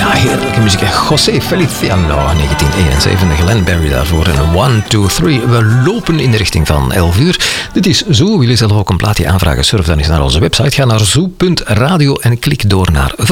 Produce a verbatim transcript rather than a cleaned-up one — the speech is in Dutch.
Ja, heerlijke muziek. José Feliciano, negentien eenenzeventig. Glenn Barry daarvoor. En one, two, three. We lopen in de richting van elf uur. Dit is Zoo. Wil je zelf ook een plaatje aanvragen? Surf dan eens naar onze website. Ga naar zoo punt radio en klik door naar